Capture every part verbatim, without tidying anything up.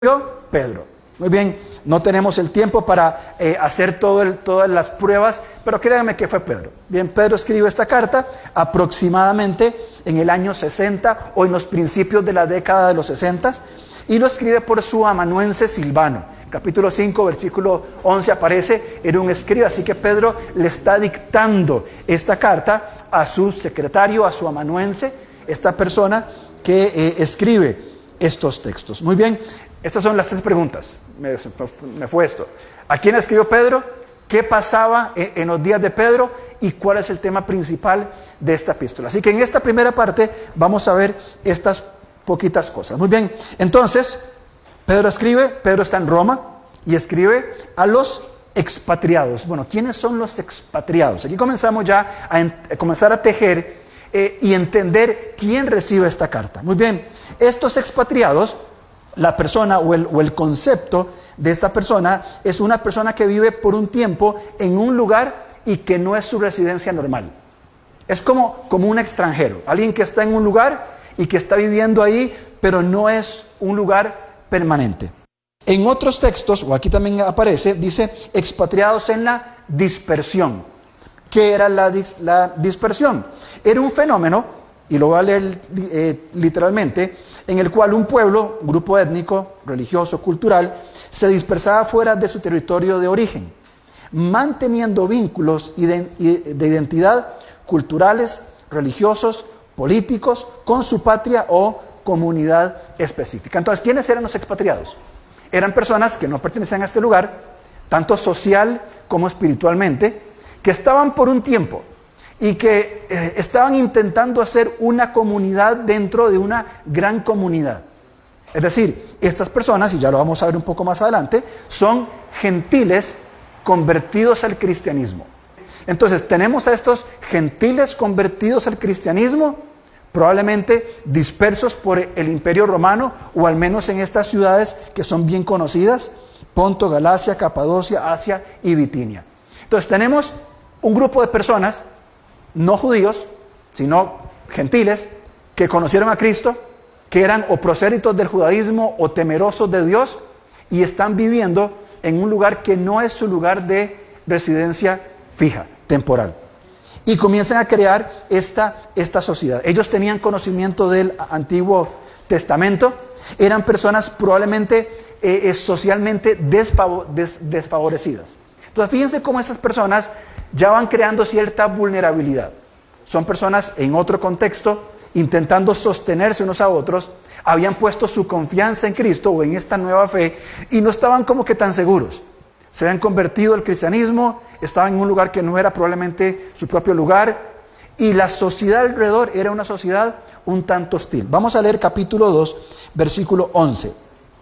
Pedro. Muy bien, no tenemos el tiempo para eh, hacer todo el, todas las pruebas, pero créanme que fue Pedro. Bien, Pedro escribió esta carta aproximadamente en el año sesenta o en los principios de la década de los sesenta, y lo escribe por su amanuense Silvano. Capítulo cinco, versículo once aparece, era un escriba, así que Pedro le está dictando esta carta a su secretario, a su amanuense, esta persona que eh, escribe estos textos. Muy bien, estas son las tres preguntas. Me, me fue esto. ¿A quién escribió Pedro? ¿Qué pasaba en, en los días de Pedro? ¿Y cuál es el tema principal de esta epístola? Así que en esta primera parte vamos a ver estas poquitas cosas. Muy bien, entonces Pedro escribe, Pedro está en Roma y escribe a los expatriados. Bueno, ¿quiénes son los expatriados? Aquí comenzamos ya a, en, a comenzar a tejer eh, y entender quién recibe esta carta. Muy bien, estos expatriados, la persona o el, o el concepto de esta persona es una persona que vive por un tiempo en un lugar y que no es su residencia normal. Es como, como un extranjero, alguien que está en un lugar y que está viviendo ahí, pero no es un lugar permanente. En otros textos, o aquí también aparece, dice expatriados en la dispersión. ¿Qué era la, la dispersión? Era un fenómeno, y lo voy a leer eh, literalmente, en el cual un pueblo, un grupo étnico, religioso, cultural, se dispersaba fuera de su territorio de origen, manteniendo vínculos de identidad culturales, religiosos, políticos, con su patria o comunidad específica. Entonces, ¿quiénes eran los expatriados? Eran personas que no pertenecían a este lugar, tanto social como espiritualmente, que estaban por un tiempo y que eh, estaban intentando hacer una comunidad dentro de una gran comunidad. Es decir, estas personas, y ya lo vamos a ver un poco más adelante, son gentiles convertidos al cristianismo. Entonces, tenemos a estos gentiles convertidos al cristianismo, probablemente dispersos por el Imperio Romano, o al menos en estas ciudades que son bien conocidas, Ponto, Galacia, Capadocia, Asia y Bitinia. Entonces, tenemos un grupo de personas, no judíos, sino gentiles, que conocieron a Cristo, que eran o prosélitos del judaísmo o temerosos de Dios, y están viviendo en un lugar que no es su lugar de residencia fija, temporal. Y comienzan a crear esta, esta sociedad. Ellos tenían conocimiento del Antiguo Testamento, eran personas probablemente eh, eh, socialmente desfavo- des- desfavorecidas. Entonces, fíjense cómo estas personas ya van creando cierta vulnerabilidad. Son personas en otro contexto, intentando sostenerse unos a otros, habían puesto su confianza en Cristo o en esta nueva fe y no estaban como que tan seguros. Se habían convertido al cristianismo, estaban en un lugar que no era probablemente su propio lugar, y la sociedad alrededor era una sociedad un tanto hostil. Vamos a leer capítulo dos, versículo once.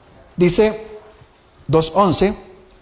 Dice dos once: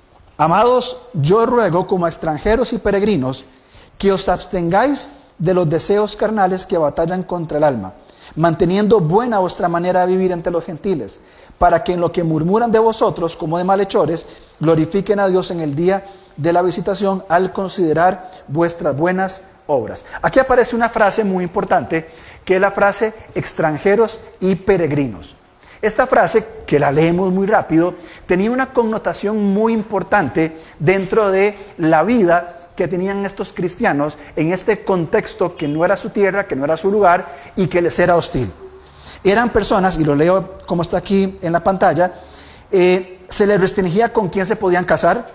Amados, yo ruego como extranjeros y peregrinos que os abstengáis de los deseos carnales que batallan contra el alma, manteniendo buena vuestra manera de vivir entre los gentiles, para que en lo que murmuran de vosotros como de malhechores, glorifiquen a Dios en el día de la visitación al considerar vuestras buenas obras. Aquí aparece una frase muy importante, que es la frase extranjeros y peregrinos. Esta frase, que la leemos muy rápido, tenía una connotación muy importante dentro de la vida que tenían estos cristianos en este contexto que no era su tierra, que no era su lugar y que les era hostil. Eran personas, y lo leo como está aquí en la pantalla, eh, se les restringía con quién se podían casar,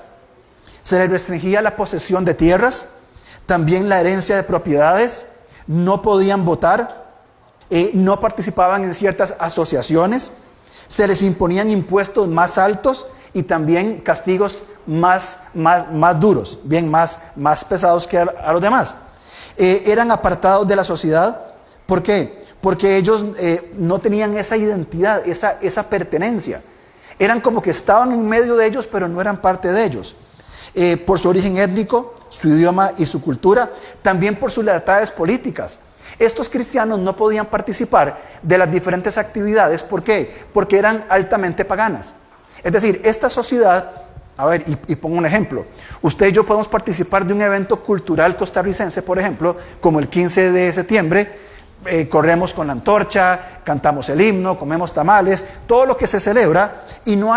se les restringía la posesión de tierras, también la herencia de propiedades, no podían votar, eh, no participaban en ciertas asociaciones, se les imponían impuestos más altos y también castigos más, más, más duros, bien más, más pesados que a, a los demás. Eh, eran apartados de la sociedad. ¿Por qué? Porque ellos eh, no tenían esa identidad, esa, esa pertenencia. Eran como que estaban en medio de ellos, pero no eran parte de ellos. Eh, por su origen étnico, su idioma y su cultura, también por sus lealtades políticas. Estos cristianos no podían participar de las diferentes actividades. ¿Por qué? Porque eran altamente paganas. Es decir, esta sociedad, a ver, y, y pongo un ejemplo. Usted y yo podemos participar de un evento cultural costarricense, por ejemplo, como el quince de septiembre, eh, corremos con la antorcha, cantamos el himno, comemos tamales, todo lo que se celebra, y no hay